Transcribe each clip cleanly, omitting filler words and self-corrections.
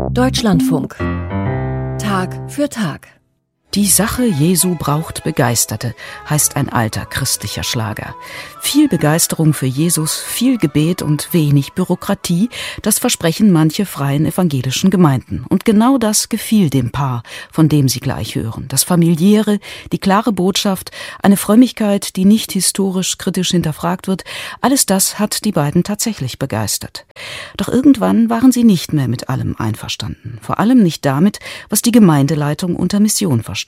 Deutschlandfunk. Tag für Tag. Die Sache Jesu braucht Begeisterte, heißt ein alter christlicher Schlager. Viel Begeisterung für Jesus, viel Gebet und wenig Bürokratie, das versprechen manche freien evangelischen Gemeinden. Und genau das gefiel dem Paar, von dem Sie gleich hören. Das Familiäre, die klare Botschaft, eine Frömmigkeit, die nicht historisch kritisch hinterfragt wird, alles das hat die beiden tatsächlich begeistert. Doch irgendwann waren sie nicht mehr mit allem einverstanden. Vor allem nicht damit, was die Gemeindeleitung unter Mission verstand.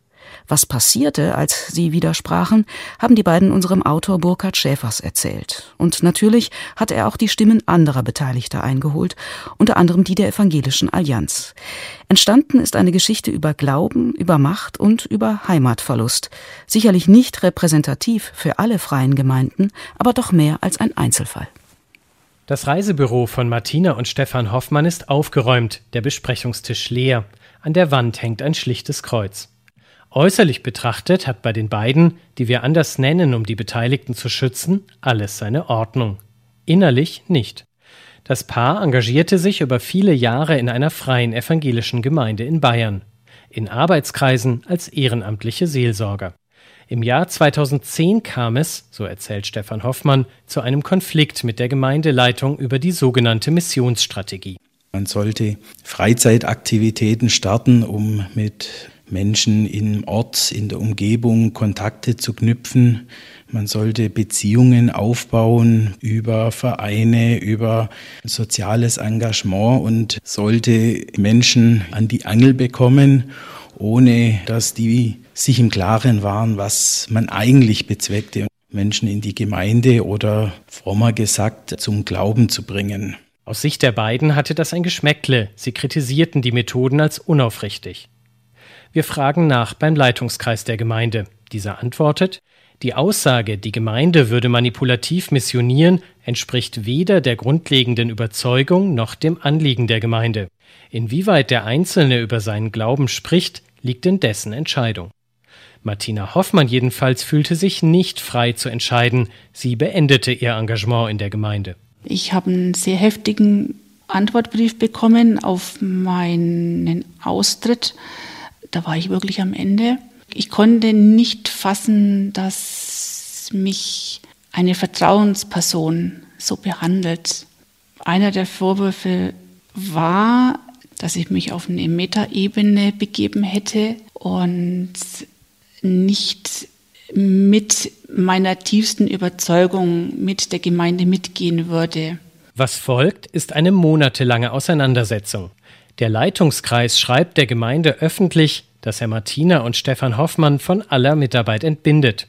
Was passierte, als sie widersprachen, haben die beiden unserem Autor Burkhard Schäfers erzählt. Und natürlich hat er auch die Stimmen anderer Beteiligter eingeholt, unter anderem die der Evangelischen Allianz. Entstanden ist eine Geschichte über Glauben, über Macht und über Heimatverlust. Sicherlich nicht repräsentativ für alle freien Gemeinden, aber doch mehr als ein Einzelfall. Das Reisebüro von Martina und Stefan Hoffmann ist aufgeräumt, der Besprechungstisch leer. An der Wand hängt ein schlichtes Kreuz. Äußerlich betrachtet hat bei den beiden, die wir anders nennen, um die Beteiligten zu schützen, alles seine Ordnung. Innerlich nicht. Das Paar engagierte sich über viele Jahre in einer freien evangelischen Gemeinde in Bayern. In Arbeitskreisen als ehrenamtliche Seelsorger. Im Jahr 2010 kam es, so erzählt Stefan Hoffmann, zu einem Konflikt mit der Gemeindeleitung über die sogenannte Missionsstrategie. Man sollte Freizeitaktivitäten starten, um mit Menschen im Ort, in der Umgebung Kontakte zu knüpfen. Man sollte Beziehungen aufbauen über Vereine, über soziales Engagement und sollte Menschen an die Angel bekommen, ohne dass die sich im Klaren waren, was man eigentlich bezweckte, Menschen in die Gemeinde oder frommer gesagt zum Glauben zu bringen. Aus Sicht der beiden hatte das ein Geschmäckle. Sie kritisierten die Methoden als unaufrichtig. Wir fragen nach beim Leitungskreis der Gemeinde. Dieser antwortet, die Aussage, die Gemeinde würde manipulativ missionieren, entspricht weder der grundlegenden Überzeugung noch dem Anliegen der Gemeinde. Inwieweit der Einzelne über seinen Glauben spricht, liegt in dessen Entscheidung. Martina Hoffmann jedenfalls fühlte sich nicht frei zu entscheiden. Sie beendete ihr Engagement in der Gemeinde. Ich habe einen sehr heftigen Antwortbrief bekommen auf meinen Austritt. Da war ich wirklich am Ende. Ich konnte nicht fassen, dass mich eine Vertrauensperson so behandelt. Einer der Vorwürfe war, dass ich mich auf eine Metaebene begeben hätte und nicht mit meiner tiefsten Überzeugung mit der Gemeinde mitgehen würde. Was folgt, ist eine monatelange Auseinandersetzung. Der Leitungskreis schreibt der Gemeinde öffentlich, dass er Martina und Stefan Hoffmann von aller Mitarbeit entbindet.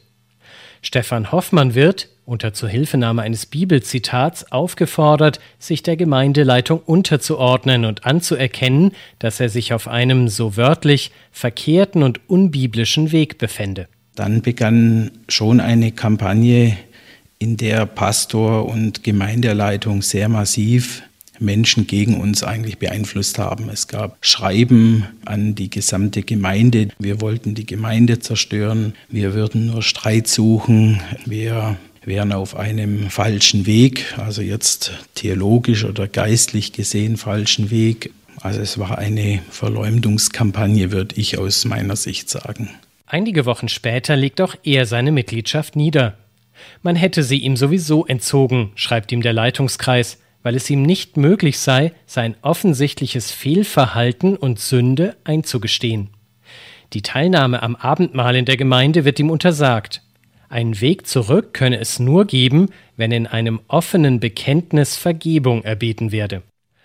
Stefan Hoffmann wird, unter Zuhilfenahme eines Bibelzitats, aufgefordert, sich der Gemeindeleitung unterzuordnen und anzuerkennen, dass er sich auf einem, so wörtlich, verkehrten und unbiblischen Weg befände. Dann begann schon eine Kampagne, in der Pastor und Gemeindeleitung sehr massiv Menschen gegen uns eigentlich beeinflusst haben. Es gab Schreiben an die gesamte Gemeinde. Wir wollten die Gemeinde zerstören. Wir würden nur Streit suchen. Wir wären auf einem falschen Weg, also jetzt theologisch oder geistlich gesehen falschen Weg. Also es war eine Verleumdungskampagne, würde ich aus meiner Sicht sagen. Einige Wochen später legt auch er seine Mitgliedschaft nieder. Man hätte sie ihm sowieso entzogen, schreibt ihm der Leitungskreis, weil es ihm nicht möglich sei, sein offensichtliches Fehlverhalten und Sünde einzugestehen. Die Teilnahme am Abendmahl in der Gemeinde wird ihm untersagt. Einen Weg zurück könne es nur geben, wenn in einem offenen Bekenntnis Vergebung erbeten werde.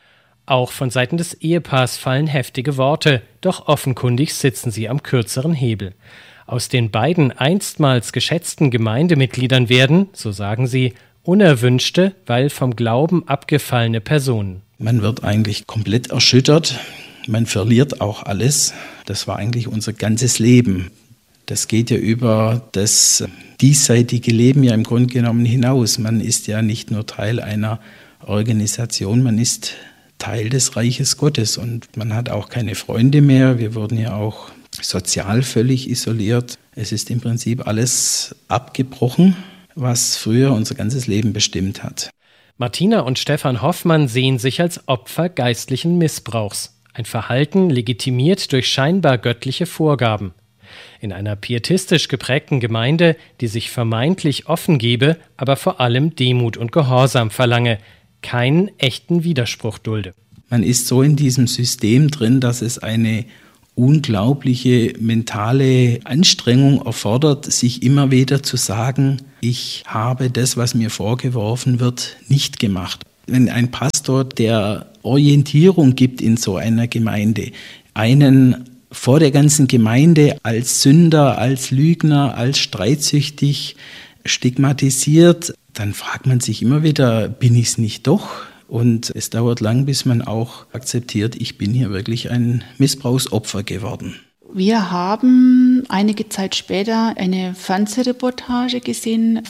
Auch von Seiten des Ehepaars fallen heftige Worte, doch offenkundig sitzen sie am kürzeren Hebel. Aus den beiden einstmals geschätzten Gemeindemitgliedern werden, so sagen sie, unerwünschte, weil vom Glauben abgefallene Personen. Man wird eigentlich komplett erschüttert, man verliert auch alles. Das war eigentlich unser ganzes Leben. Das geht ja über das diesseitige Leben ja im Grunde genommen hinaus. Man ist ja nicht nur Teil einer Organisation, man ist Teil des Reiches Gottes und man hat auch keine Freunde mehr. Wir wurden ja auch sozial völlig isoliert. Es ist im Prinzip alles abgebrochen, was früher unser ganzes Leben bestimmt hat. Martina und Stefan Hoffmann sehen sich als Opfer geistlichen Missbrauchs. Ein Verhalten legitimiert durch scheinbar göttliche Vorgaben. In einer pietistisch geprägten Gemeinde, die sich vermeintlich offen gebe, aber vor allem Demut und Gehorsam verlange, keinen echten Widerspruch dulde. Man ist so in diesem System drin, dass es eine unglaubliche mentale Anstrengung erfordert, sich immer wieder zu sagen, ich habe das, was mir vorgeworfen wird, nicht gemacht. Wenn ein Pastor, der Orientierung gibt in so einer Gemeinde, einen vor der ganzen Gemeinde als Sünder, als Lügner, als streitsüchtig stigmatisiert, dann fragt man sich immer wieder, bin ich es nicht doch? Und es dauert lang, bis man auch akzeptiert, ich bin hier wirklich ein Missbrauchsopfer geworden. Wir haben einige Zeit später eine Fernsehreportage gesehen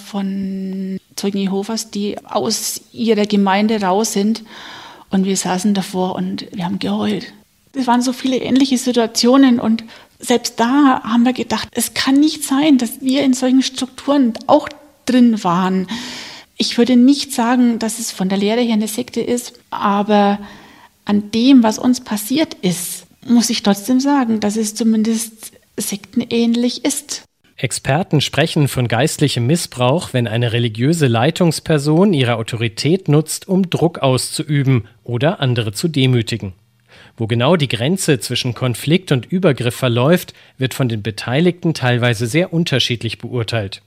von Zeugen Jehovas, die aus ihrer Gemeinde raus sind. Und wir saßen davor und wir haben geheult. Es waren so viele ähnliche Situationen und selbst da haben wir gedacht, es kann nicht sein, dass wir in solchen Strukturen auch drin waren. Ich würde nicht sagen, dass es von der Lehre her eine Sekte ist, aber an dem, was uns passiert ist, muss ich trotzdem sagen, dass es zumindest sektenähnlich ist. Experten sprechen von geistlichem Missbrauch, wenn eine religiöse Leitungsperson ihre Autorität nutzt, um Druck auszuüben oder andere zu demütigen. Wo genau die Grenze zwischen Konflikt und Übergriff verläuft, wird von den Beteiligten teilweise sehr unterschiedlich beurteilt.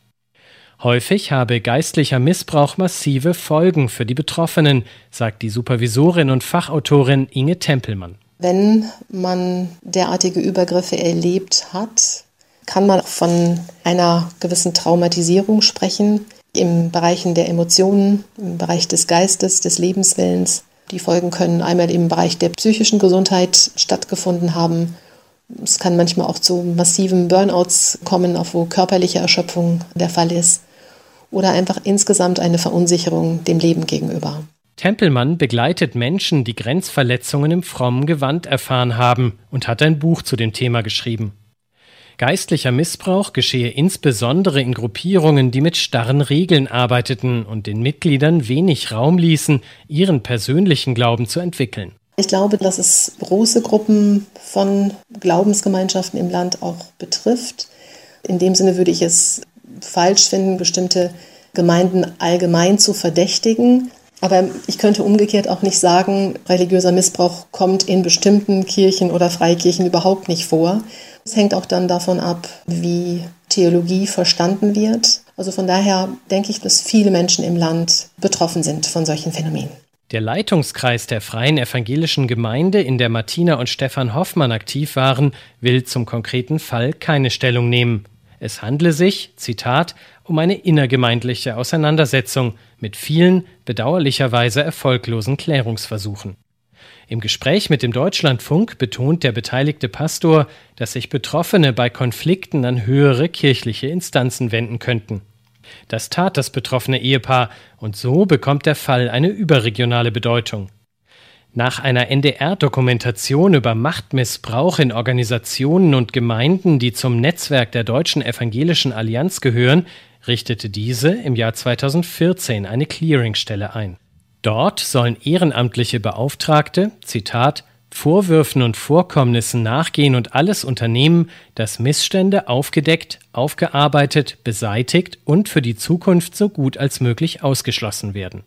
Häufig habe geistlicher Missbrauch massive Folgen für die Betroffenen, sagt die Supervisorin und Fachautorin Inge Tempelmann. Wenn man derartige Übergriffe erlebt hat, kann man von einer gewissen Traumatisierung sprechen, im Bereichen der Emotionen, im Bereich des Geistes, des Lebenswillens. Die Folgen können einmal im Bereich der psychischen Gesundheit stattgefunden haben. Es kann manchmal auch zu massiven Burnouts kommen, auch wo körperliche Erschöpfung der Fall ist. Oder einfach insgesamt eine Verunsicherung dem Leben gegenüber. Tempelmann begleitet Menschen, die Grenzverletzungen im frommen Gewand erfahren haben und hat ein Buch zu dem Thema geschrieben. Geistlicher Missbrauch geschehe insbesondere in Gruppierungen, die mit starren Regeln arbeiteten und den Mitgliedern wenig Raum ließen, ihren persönlichen Glauben zu entwickeln. Ich glaube, dass es große Gruppen von Glaubensgemeinschaften im Land auch betrifft. In dem Sinne würde ich es falsch finden, bestimmte Gemeinden allgemein zu verdächtigen. Aber ich könnte umgekehrt auch nicht sagen, religiöser Missbrauch kommt in bestimmten Kirchen oder Freikirchen überhaupt nicht vor. Es hängt auch dann davon ab, wie Theologie verstanden wird. Also von daher denke ich, dass viele Menschen im Land betroffen sind von solchen Phänomenen. Der Leitungskreis der Freien Evangelischen Gemeinde, in der Martina und Stefan Hoffmann aktiv waren, will zum konkreten Fall keine Stellung nehmen. Es handle sich, Zitat, um eine innergemeindliche Auseinandersetzung mit vielen, bedauerlicherweise erfolglosen Klärungsversuchen. Im Gespräch mit dem Deutschlandfunk betont der beteiligte Pastor, dass sich Betroffene bei Konflikten an höhere kirchliche Instanzen wenden könnten. Das tat das betroffene Ehepaar und so bekommt der Fall eine überregionale Bedeutung. Nach einer NDR-Dokumentation über Machtmissbrauch in Organisationen und Gemeinden, die zum Netzwerk der Deutschen Evangelischen Allianz gehören, richtete diese im Jahr 2014 eine Clearingstelle ein. Dort sollen ehrenamtliche Beauftragte, Zitat, Vorwürfen und Vorkommnissen nachgehen und alles unternehmen, dass Missstände aufgedeckt, aufgearbeitet, beseitigt und für die Zukunft so gut als möglich ausgeschlossen werden.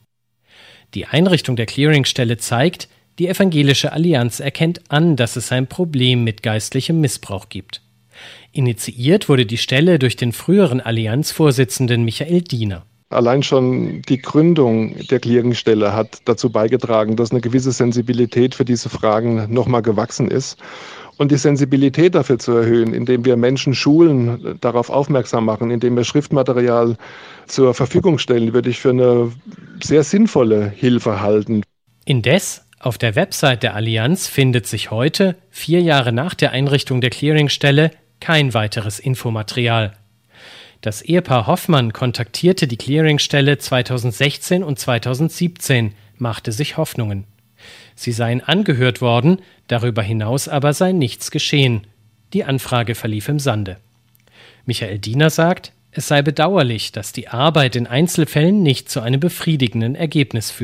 Die Einrichtung der Clearingstelle zeigt, die Evangelische Allianz erkennt an, dass es ein Problem mit geistlichem Missbrauch gibt. Initiiert wurde die Stelle durch den früheren Allianzvorsitzenden Michael Diener. Allein schon die Gründung der Clearingstelle hat dazu beigetragen, dass eine gewisse Sensibilität für diese Fragen nochmal gewachsen ist. Und die Sensibilität dafür zu erhöhen, indem wir Menschen schulen, darauf aufmerksam machen, indem wir Schriftmaterial zur Verfügung stellen, würde ich für eine sehr sinnvolle Hilfe halten. Indes, auf der Website der Allianz findet sich heute, 4 Jahre nach der Einrichtung der Clearingstelle, kein weiteres Infomaterial. Das Ehepaar Hoffmann kontaktierte die Clearingstelle 2016 und 2017, machte sich Hoffnungen. Sie seien angehört worden, darüber hinaus aber sei nichts geschehen. Die Anfrage verlief im Sande. Michael Diener sagt, es sei bedauerlich, dass die Arbeit in Einzelfällen nicht zu einem befriedigenden Ergebnis führe.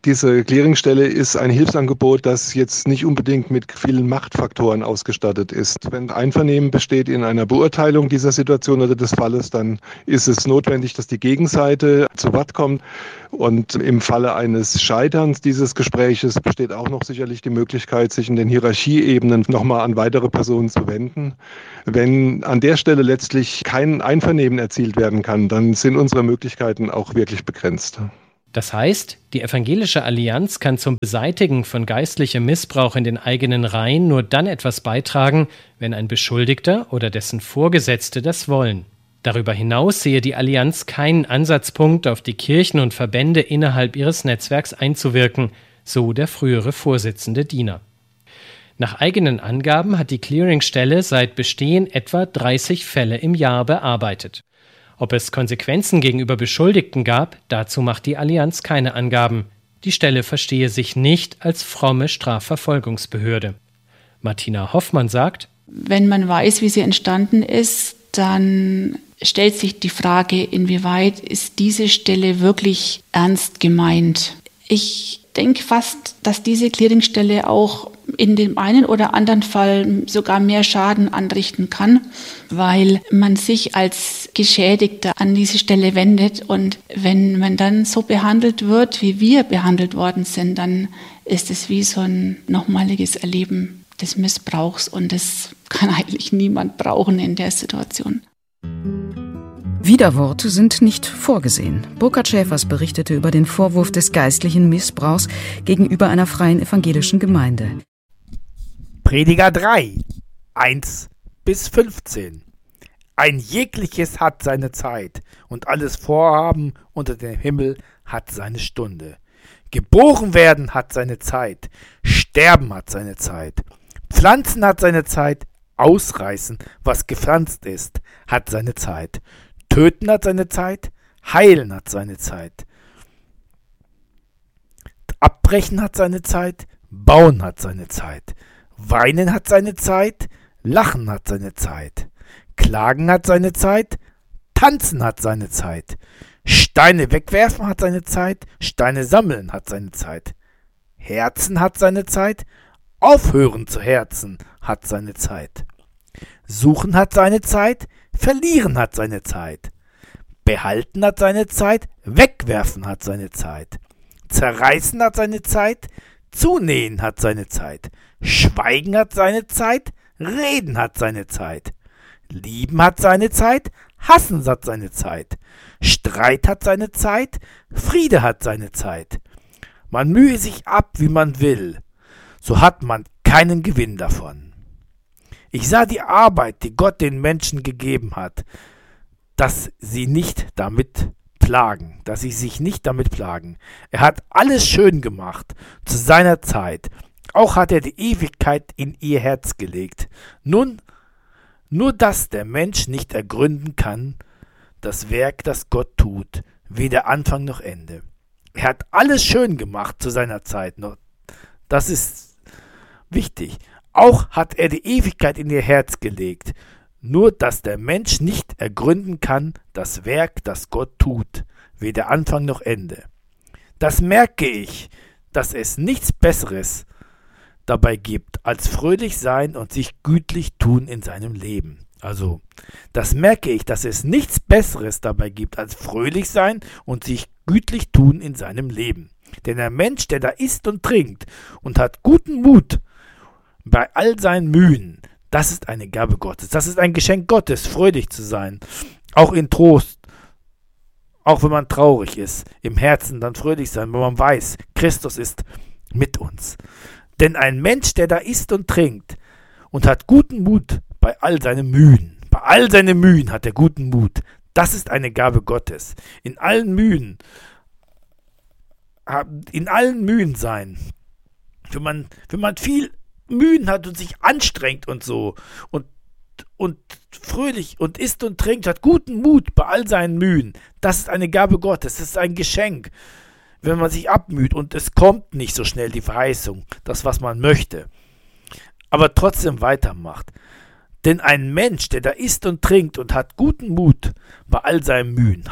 Diese Clearingstelle ist ein Hilfsangebot, das jetzt nicht unbedingt mit vielen Machtfaktoren ausgestattet ist. Wenn Einvernehmen besteht in einer Beurteilung dieser Situation oder des Falles, dann ist es notwendig, dass die Gegenseite zu Wort kommt. Und im Falle eines Scheiterns dieses Gespräches besteht auch noch sicherlich die Möglichkeit, sich in den Hierarchieebenen nochmal an weitere Personen zu wenden. Wenn an der Stelle letztlich kein Einvernehmen erzielt werden kann, dann sind unsere Möglichkeiten auch wirklich begrenzt. Das heißt, die Evangelische Allianz kann zum Beseitigen von geistlichem Missbrauch in den eigenen Reihen nur dann etwas beitragen, wenn ein Beschuldigter oder dessen Vorgesetzte das wollen. Darüber hinaus sehe die Allianz keinen Ansatzpunkt, auf die Kirchen und Verbände innerhalb ihres Netzwerks einzuwirken, so der frühere Vorsitzende Diener. Nach eigenen Angaben hat die Clearingstelle seit Bestehen etwa 30 Fälle im Jahr bearbeitet. Ob es Konsequenzen gegenüber Beschuldigten gab, dazu macht die Allianz keine Angaben. Die Stelle verstehe sich nicht als fromme Strafverfolgungsbehörde. Martina Hoffmann sagt: Wenn man weiß, wie sie entstanden ist, dann stellt sich die Frage, inwieweit ist diese Stelle wirklich ernst gemeint. Ich denke fast, dass diese Clearingstelle auch in dem einen oder anderen Fall sogar mehr Schaden anrichten kann, weil man sich als Geschädigter an diese Stelle wendet. Und wenn man dann so behandelt wird, wie wir behandelt worden sind, dann ist es wie so ein nochmaliges Erleben des Missbrauchs. Und das kann eigentlich niemand brauchen in der Situation. Widerworte sind nicht vorgesehen. Burkhard Schäfers berichtete über den Vorwurf des geistlichen Missbrauchs gegenüber einer freien evangelischen Gemeinde. Prediger 3, 1-15. Ein jegliches hat seine Zeit, und alles Vorhaben unter dem Himmel hat seine Stunde. Geboren werden hat seine Zeit, sterben hat seine Zeit, pflanzen hat seine Zeit, ausreißen, was gepflanzt ist, hat seine Zeit, töten hat seine Zeit, heilen hat seine Zeit, abbrechen hat seine Zeit, bauen hat seine Zeit, weinen hat seine Zeit, lachen hat seine Zeit, klagen hat seine Zeit, tanzen hat seine Zeit, Steine wegwerfen hat seine Zeit, Steine sammeln hat seine Zeit, Herzen hat seine Zeit, aufhören zu herzen hat seine Zeit, suchen hat seine Zeit, verlieren hat seine Zeit, behalten hat seine Zeit, wegwerfen hat seine Zeit, zerreißen hat seine Zeit, zunähen hat seine Zeit, schweigen hat seine Zeit, reden hat seine Zeit, lieben hat seine Zeit, hassen hat seine Zeit, Streit hat seine Zeit, Friede hat seine Zeit. Man mühe sich ab, wie man will, so hat man keinen Gewinn davon. Ich sah die Arbeit, die Gott den Menschen gegeben hat, dass sie sich nicht damit plagen. Er hat alles schön gemacht, zu seiner Zeit. Auch hat er die Ewigkeit in ihr Herz gelegt. Nur dass der Mensch nicht ergründen kann, das Werk, das Gott tut, weder Anfang noch Ende. Er hat alles schön gemacht zu seiner Zeit noch. Das ist wichtig. Auch hat er die Ewigkeit in ihr Herz gelegt. Nur dass der Mensch nicht ergründen kann, das Werk, das Gott tut, weder Anfang noch Ende. Das merke ich, dass es nichts Besseres dabei gibt, als fröhlich sein und sich gütlich tun in seinem Leben. Also, das merke ich, dass es nichts Besseres dabei gibt, als fröhlich sein und sich gütlich tun in seinem Leben. Denn der Mensch, der da isst und trinkt und hat guten Mut bei all seinen Mühen, das ist eine Gabe Gottes. Das ist ein Geschenk Gottes, fröhlich zu sein. Auch in Trost, auch wenn man traurig ist, im Herzen dann fröhlich sein, wenn man weiß, Christus ist mit uns. Denn ein Mensch, der da isst und trinkt und hat guten Mut bei all seinen Mühen hat er guten Mut. Das ist eine Gabe Gottes. In allen Mühen sein. Wenn man viel Mühen hat und sich anstrengt und so und fröhlich und isst und trinkt, hat guten Mut bei all seinen Mühen. Das ist eine Gabe Gottes. Das ist ein Geschenk. Wenn man sich abmüht und es kommt nicht so schnell die Verheißung, das, was man möchte, aber trotzdem weitermacht, Denn ein Mensch, der da isst und trinkt und hat guten Mut bei all seinen Mühen,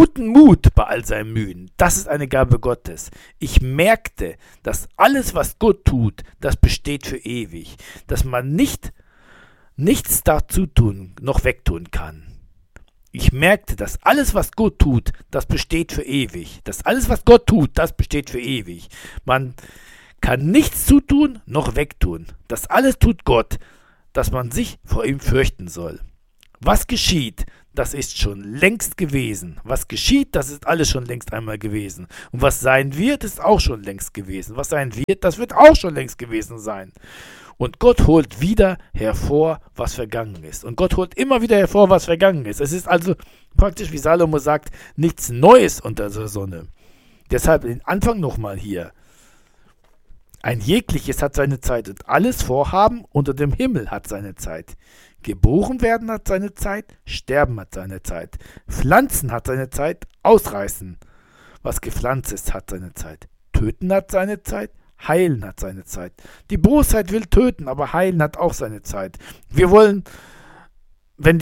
das ist eine Gabe Gottes. Ich merkte, dass alles, was Gott tut, das besteht für ewig. Dass man nichts dazu tun, noch wegtun kann. Ich merkte, dass alles, was Gott tut, das besteht für ewig. Dass alles, was Gott tut, das besteht für ewig. Man kann nichts zutun, noch wegtun. Das alles tut Gott, dass man sich vor ihm fürchten soll. Was geschieht, das ist schon längst gewesen. Was geschieht, das ist alles schon längst einmal gewesen. Und was sein wird, ist auch schon längst gewesen. Was sein wird, das wird auch schon längst gewesen sein. Und Gott holt wieder hervor, was vergangen ist. Und Gott holt immer wieder hervor, was vergangen ist. Es ist also praktisch, wie Salomo sagt, nichts Neues unter der Sonne. Deshalb den Anfang nochmal hier. Ein jegliches hat seine Zeit und alles Vorhaben unter dem Himmel hat seine Zeit. Geboren werden hat seine Zeit, sterben hat seine Zeit. Pflanzen hat seine Zeit, ausreißen. Was gepflanzt ist, hat seine Zeit. Töten hat seine Zeit, heilen hat seine Zeit. Die Bosheit will töten, aber heilen hat auch seine Zeit. Wir wollen, wenn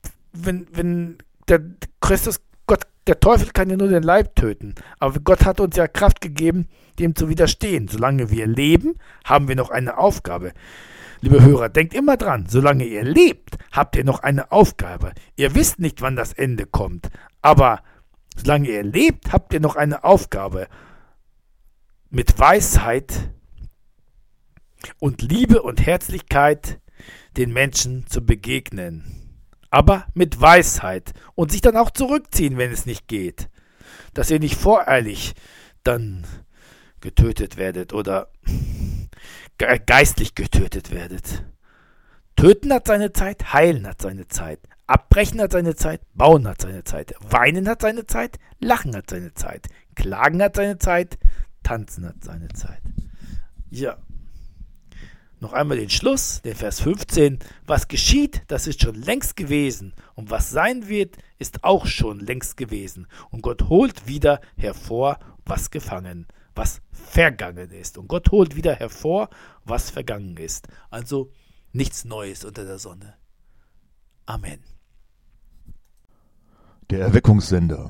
der Christus, Gott, der Teufel kann ja nur den Leib töten, aber Gott hat uns ja Kraft gegeben, dem zu widerstehen. Solange wir leben, haben wir noch eine Aufgabe. Liebe Hörer, denkt immer dran, solange ihr lebt, habt ihr noch eine Aufgabe. Ihr wisst nicht, wann das Ende kommt, aber solange ihr lebt, habt ihr noch eine Aufgabe. Mit Weisheit und Liebe und Herzlichkeit den Menschen zu begegnen. Aber mit Weisheit und sich dann auch zurückziehen, wenn es nicht geht. Dass ihr nicht voreilig dann getötet werdet oder geistlich getötet werdet. Töten hat seine Zeit, heilen hat seine Zeit, abbrechen hat seine Zeit, bauen hat seine Zeit, weinen hat seine Zeit, lachen hat seine Zeit, klagen hat seine Zeit, tanzen hat seine Zeit. Ja. Noch einmal den Schluss, den Vers 15. Was geschieht, das ist schon längst gewesen. Und was sein wird, ist auch schon längst gewesen. Und Gott holt wieder hervor, was vergangen ist. Und Gott holt wieder hervor, was vergangen ist. Also nichts Neues unter der Sonne. Amen. Der Erweckungssender.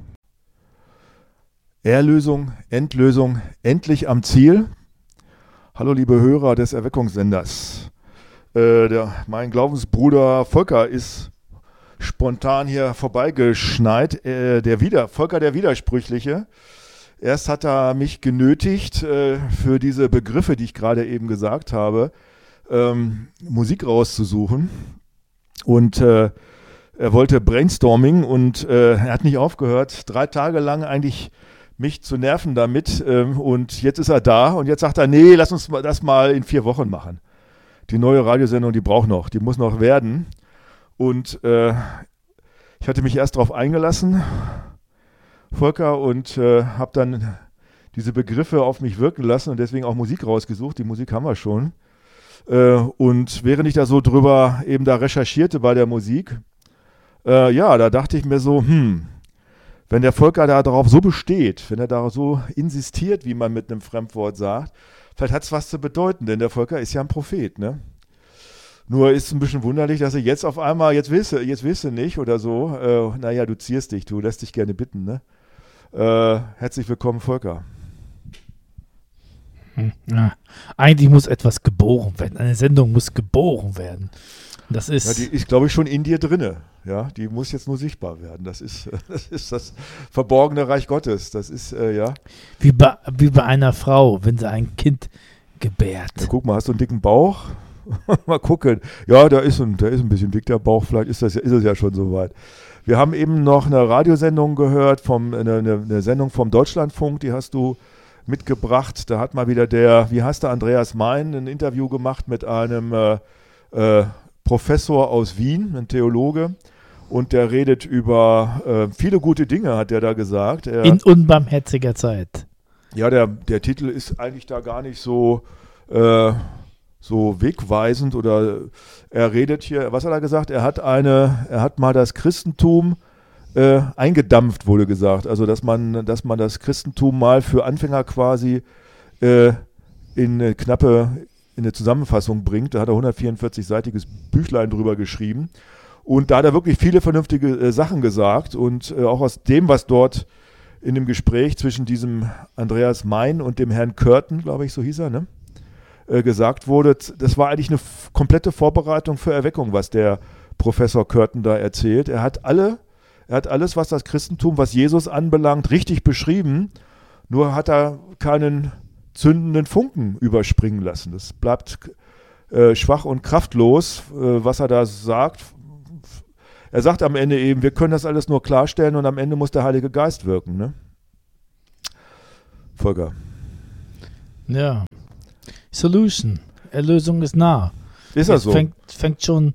Erlösung, Endlösung, endlich am Ziel. Hallo liebe Hörer des Erweckungssenders. Mein Glaubensbruder Volker ist spontan hier vorbeigeschneit. Volker der Widersprüchliche. Erst hat er mich genötigt, für diese Begriffe, die ich gerade eben gesagt habe, Musik rauszusuchen. Und er wollte Brainstorming und er hat nicht aufgehört, 3 Tage lang eigentlich mich zu nerven damit. Und jetzt ist er da und jetzt sagt er, nee, lass uns das mal in 4 Wochen machen. Die neue Radiosendung, die muss noch werden. Und ich hatte mich erst darauf eingelassen, Volker, und habe dann diese Begriffe auf mich wirken lassen und deswegen auch Musik rausgesucht. Die Musik haben wir schon. Und während ich da so drüber eben da recherchierte bei der Musik, da dachte ich mir so, wenn der Volker da darauf so besteht, wenn er da so insistiert, wie man mit einem Fremdwort sagt, vielleicht hat es was zu bedeuten, denn der Volker ist ja ein Prophet, ne? Nur ist es ein bisschen wunderlich, dass er jetzt auf einmal, jetzt willst du nicht oder so, du zierst dich, du lässt dich gerne bitten, ne? Herzlich willkommen, Volker. Ja, eigentlich muss etwas geboren werden. Eine Sendung muss geboren werden. Das ist. Ja, die ist, glaube ich, schon in dir drinne. Ja, die muss jetzt nur sichtbar werden. Das ist das verborgene Reich Gottes. Das ist, Wie bei einer Frau, wenn sie ein Kind gebärt. Ja, guck mal, hast du einen dicken Bauch? Mal gucken. Ja, der ist ein bisschen dick, der Bauch. Vielleicht ist es ja schon soweit. Wir haben eben noch eine Radiosendung gehört, eine Sendung vom Deutschlandfunk, die hast du mitgebracht. Da hat mal wieder Andreas Mein, ein Interview gemacht mit einem Professor aus Wien, ein Theologe. Und der redet über viele gute Dinge, hat der da gesagt. In unbarmherziger Zeit. Ja, der Titel ist eigentlich da gar nicht so wegweisend, oder er redet hier, was hat er gesagt? Er hat mal das Christentum eingedampft, wurde gesagt. Also dass man das Christentum mal für Anfänger quasi in knappe in eine Zusammenfassung bringt. Da hat er 144-seitiges Büchlein drüber geschrieben. Und da hat er wirklich viele vernünftige Sachen gesagt. Und auch aus dem, was dort in dem Gespräch zwischen diesem Andreas Mein und dem Herrn Curtin, glaube ich, so hieß er, ne? Gesagt wurde, das war eigentlich eine komplette Vorbereitung für Erweckung, was der Professor Curtin da erzählt. Er hat alles, was das Christentum, was Jesus anbelangt, richtig beschrieben, nur hat er keinen zündenden Funken überspringen lassen. Das bleibt schwach und kraftlos, was er da sagt. Er sagt am Ende eben, wir können das alles nur klarstellen und am Ende muss der Heilige Geist wirken. Ne? Volker. Ja. Solution. Erlösung ist nah. Ist das so? Fängt schon.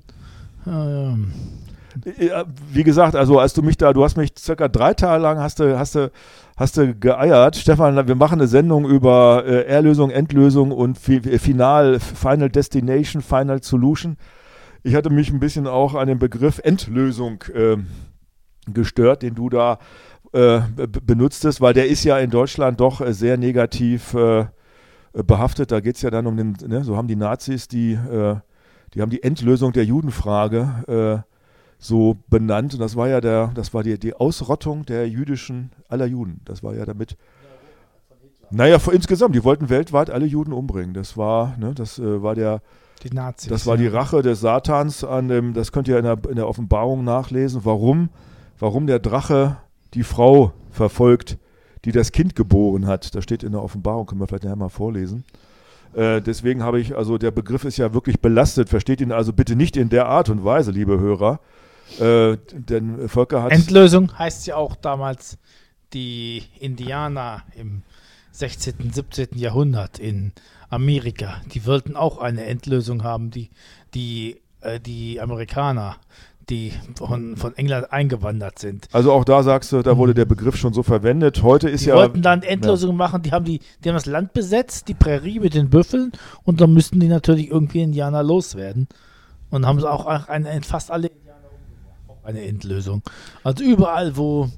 Wie gesagt, also als du hast mich circa 3 Tage lang hast du geeiert. Stefan, wir machen eine Sendung über Erlösung, Endlösung und Final Destination, Final Solution. Ich hatte mich ein bisschen auch an den Begriff Endlösung gestört, den du da benutztest, weil der ist ja in Deutschland doch sehr negativ behaftet. Da geht es ja dann um so haben die Nazis die haben die Endlösung der Judenfrage so benannt. Und das war die Ausrottung aller Juden. Das war ja damit. Naja, insgesamt, die wollten weltweit alle Juden umbringen. Das war die Nazis. Das war die Rache des Satans das könnt ihr in der Offenbarung nachlesen, warum der Drache die Frau verfolgt, die das Kind geboren hat. Das steht in der Offenbarung, können wir vielleicht nachher mal vorlesen. Deswegen der Begriff ist ja wirklich belastet. Versteht ihn also bitte nicht in der Art und Weise, liebe Hörer. Denn Volker hat... Endlösung heißt ja auch damals die Indianer im 16., 17. Jahrhundert in Amerika. Die wollten auch eine Endlösung haben, die Amerikaner, die von England eingewandert sind. Also auch da sagst du, da wurde der Begriff schon so verwendet. Heute ist die wollten dann Endlösungen machen, die haben das Land besetzt, die Prärie mit den Büffeln und dann müssten die natürlich irgendwie Indianer loswerden. Und haben sie auch fast alle Indianer umgebracht. Eine Endlösung. Also überall, wo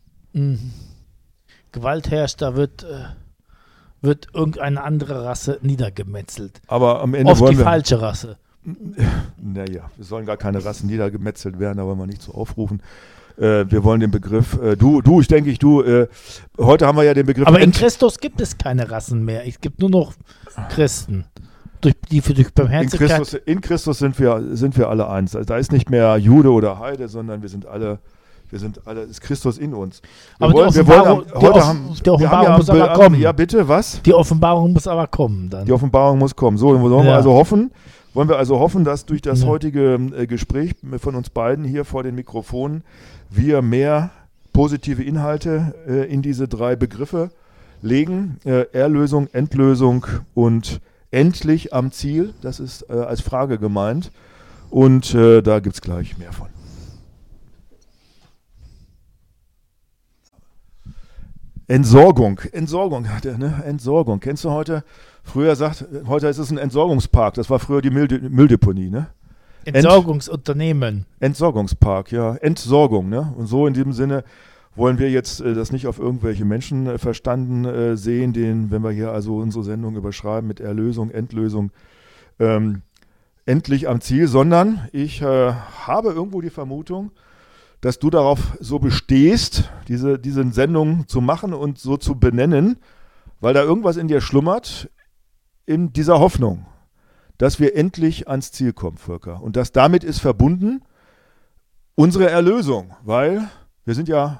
Gewalt herrscht, da wird irgendeine andere Rasse niedergemetzelt. Aber am Ende oft die falsche Rasse. Naja, wir sollen gar keine Rassen niedergemetzelt werden, da wollen wir nicht so aufrufen. Wir wollen den Begriff, heute haben wir ja den Begriff... Aber in Christus gibt es keine Rassen mehr, es gibt nur noch Christen. Die für durch Barmherzigkeit... In Christus sind wir alle eins. Also da ist nicht mehr Jude oder Heide, sondern wir sind alle, ist Christus in uns. Die Offenbarung muss aber kommen. Ja, bitte, was? Die Offenbarung muss aber kommen dann. Die Offenbarung muss kommen. So, wollen wir also hoffen, dass durch das heutige Gespräch von uns beiden hier vor den Mikrofonen wir mehr positive Inhalte in diese 3 Begriffe legen. Erlösung, Endlösung und endlich am Ziel. Das ist als Frage gemeint. Und da gibt es gleich mehr von. Entsorgung. Entsorgung. Kennst du heute? Heute ist es ein Entsorgungspark. Das war früher die Mülldeponie, ne? Entsorgungsunternehmen. Entsorgungspark, ja. Entsorgung, ne? Und so in diesem Sinne wollen wir jetzt das nicht auf irgendwelche Menschen verstanden sehen, wenn wir hier also unsere Sendung überschreiben mit Erlösung, Endlösung, endlich am Ziel, sondern ich habe irgendwo die Vermutung, dass du darauf so bestehst, diese Sendung zu machen und so zu benennen, weil da irgendwas in dir schlummert, in dieser Hoffnung, dass wir endlich ans Ziel kommen, Volker. Und dass damit ist verbunden unsere Erlösung, weil wir sind ja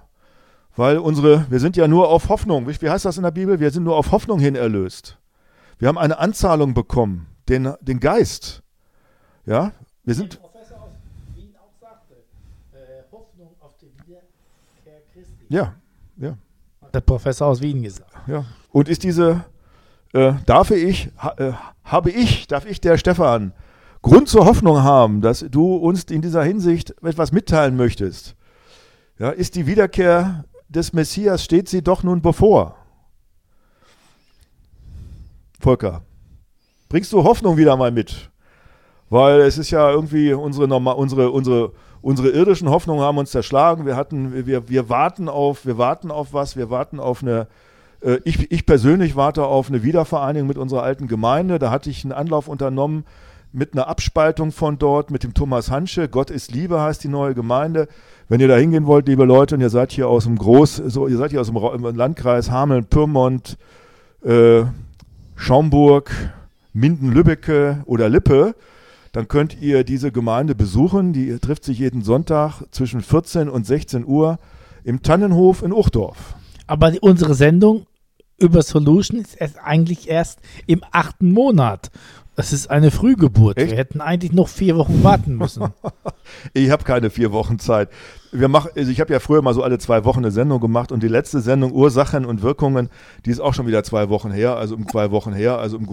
nur auf Hoffnung. Wie heißt das in der Bibel? Wir sind nur auf Hoffnung hin erlöst. Wir haben eine Anzahlung bekommen, den Geist. Ja, wir sind... Ja. Hat der Professor aus Wien gesagt. Ja. Und ist darf ich, der Stefan, Grund zur Hoffnung haben, dass du uns in dieser Hinsicht etwas mitteilen möchtest? Ja, ist die Wiederkehr des Messias, steht sie doch nun bevor? Volker, bringst du Hoffnung wieder mal mit? Weil es ist ja irgendwie unsere irdischen Hoffnungen haben uns zerschlagen. Wir warten auf was? Wir warten auf eine Ich persönlich warte auf eine Wiedervereinigung mit unserer alten Gemeinde. Da hatte ich einen Anlauf unternommen mit einer Abspaltung von dort, mit dem Thomas Hansche. Gott ist Liebe heißt die neue Gemeinde. Wenn ihr da hingehen wollt, liebe Leute, und ihr seid hier aus dem Landkreis Hameln, Pyrmont, Schaumburg, Minden-Lübbecke oder Lippe, dann könnt ihr diese Gemeinde besuchen. Die trifft sich jeden Sonntag zwischen 14 und 16 Uhr im Tannenhof in Uchtdorf. Aber unsere Sendung über Solution ist eigentlich erst im 8. Monat. Das ist eine Frühgeburt. Echt? Wir hätten eigentlich noch 4 Wochen warten müssen. Ich habe keine 4 Wochen Zeit. Ich habe ja früher mal so alle 2 Wochen eine Sendung gemacht und die letzte Sendung Ursachen und Wirkungen, die ist auch schon wieder 2 Wochen her, also im